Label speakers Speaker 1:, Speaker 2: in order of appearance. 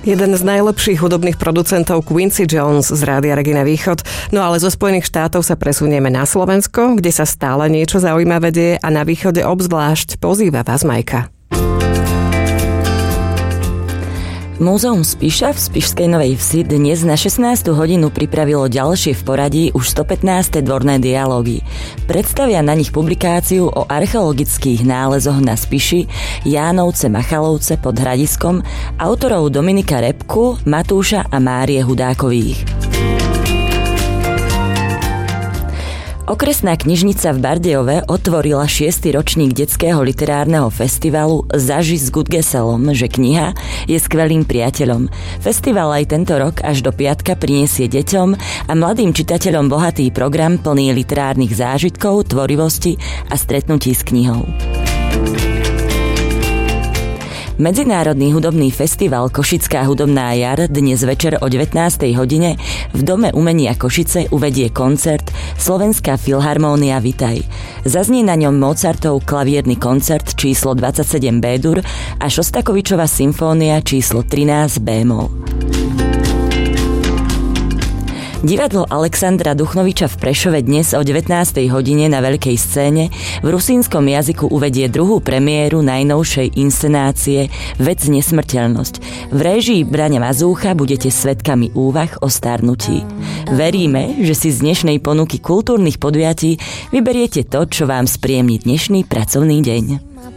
Speaker 1: Jeden z najlepších hudobných producentov Quincy Jones z Rádia Regina Východ. No ale zo Spojených štátov sa presunieme na Slovensko, kde sa stále niečo zaujímavé deje a na východe obzvlášť pozýva vás Majka.
Speaker 2: Múzeum Spiša v Spišskej Novej Vsi dnes na 16. hodinu pripravilo ďalšie v poradí už 115. dvorné dialógy. Predstavia na nich publikáciu o archeologických nálezoch na Spiši Jánovce Machalovce pod Hradiskom autorov Dominika Repku, Matúša a Márie Hudákových. Okresná knižnica v Bardejove otvorila 6. ročník detského literárneho festivalu Zaži s Gudgeselom, že kniha je skvelým priateľom. Festival aj tento rok až do piatka prinesie deťom a mladým čitateľom bohatý program plný literárnych zážitkov, tvorivosti a stretnutí s knihou. Medzinárodný hudobný festival Košická hudobná jar dnes večer o 19. hodine v Dome umenia Košice uvedie koncert Slovenská filharmónia Vitaj. Zaznie na ňom Mozartov klavírny koncert číslo 27 B-dur a Šostakovičova symfónia číslo 13 B-moll. Divadlo Alexandra Duchnoviča v Prešove dnes o 19. hodine na veľkej scéne v rusínskom jazyku uvedie druhú premiéru najnovšej inscenácie Vec nesmrteľnosť. V réžii Braňa Mazúcha budete svedkami úvah o starnutí. Veríme, že si z dnešnej ponuky kultúrnych podujatí vyberiete to, čo vám spríjemní dnešný pracovný deň.